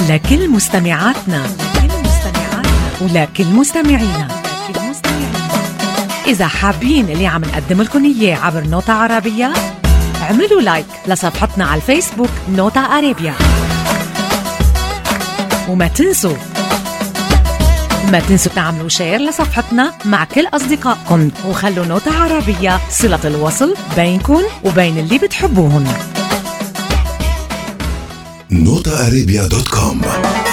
لكل مستمعاتنا ولكل مستمعينا. إذا حابين اللي عم نقدم لكم إياه عبر نوتا عربية، اعملوا لايك لصفحتنا على الفيسبوك نوتا عربية، وما تنسوا تعملوا شير لصفحتنا مع كل أصدقائكم، وخلوا نوتا عربية صلة الوصل بينكم وبين اللي بتحبوهن. NotaArabia.com